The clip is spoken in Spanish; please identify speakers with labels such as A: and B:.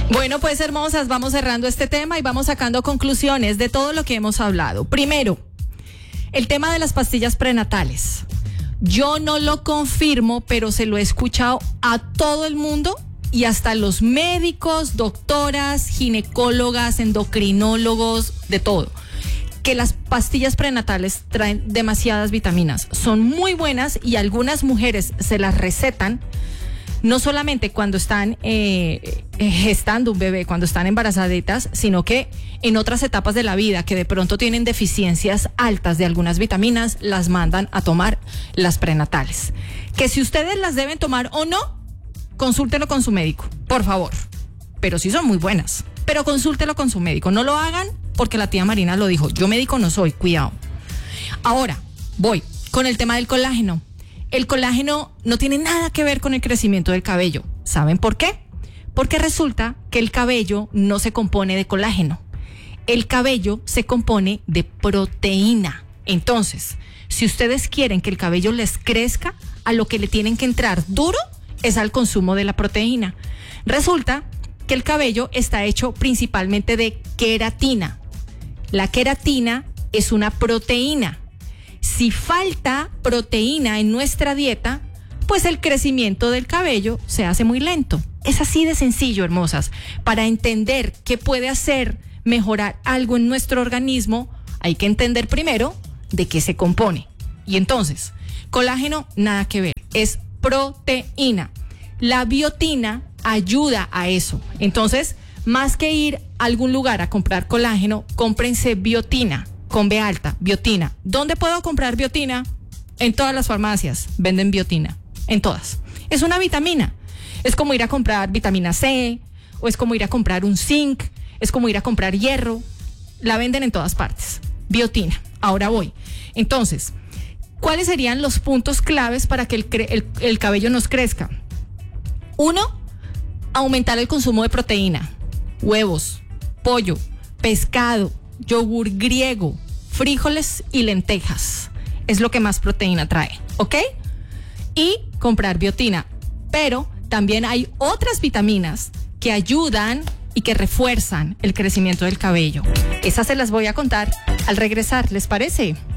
A: Bueno, pues hermosas, vamos cerrando este tema y vamos sacando conclusiones de todo lo que hemos hablado. Primero, el tema de las pastillas prenatales. Yo no lo confirmo, pero se lo he escuchado a todo el mundo y hasta los médicos, doctoras, ginecólogas, endocrinólogos, de todo. Que las pastillas prenatales traen demasiadas vitaminas. Son muy buenas y algunas mujeres se las recetan no solamente cuando están gestando un bebé, cuando están embarazadetas, sino que en otras etapas de la vida que de pronto tienen deficiencias altas de algunas vitaminas, las mandan a tomar las prenatales. Que si ustedes las deben tomar o no, consúltelo con su médico, por favor. Pero sí son muy buenas, pero consúltelo con su médico. No lo hagan porque la tía Marina lo dijo. Yo médico no soy, cuidado. Ahora, voy con el tema del colágeno. El colágeno no tiene nada que ver con el crecimiento del cabello. ¿Saben por qué? Porque resulta que el cabello no se compone de colágeno. El cabello se compone de proteína. Entonces, si ustedes quieren que el cabello les crezca, a lo que le tienen que entrar duro es al consumo de la proteína. Resulta que el cabello está hecho principalmente de queratina. La queratina es una proteína. Si falta proteína en nuestra dieta, pues el crecimiento del cabello se hace muy lento. Es así de sencillo, hermosas. Para entender qué puede hacer mejorar algo en nuestro organismo, hay que entender primero de qué se compone. Y entonces, colágeno, nada que ver, es proteína. La biotina ayuda a eso. Entonces, más que ir a algún lugar a comprar colágeno, cómprense biotina. Con B alta, biotina. ¿Dónde puedo comprar biotina? En todas las farmacias venden biotina, en todas. Es una vitamina. Es como ir a comprar vitamina C, o es como ir a comprar un zinc, es como ir a comprar hierro. La venden en todas partes. Biotina. Ahora voy. Entonces, ¿cuáles serían los puntos claves para que el cabello nos crezca? 1, aumentar el consumo de proteína. Huevos, pollo, pescado, yogur griego, frijoles y lentejas. Es lo que más proteína trae, ¿ok? Y comprar biotina. Pero también hay otras vitaminas que ayudan y que refuerzan el crecimiento del cabello. Esas se las voy a contar al regresar, ¿les parece?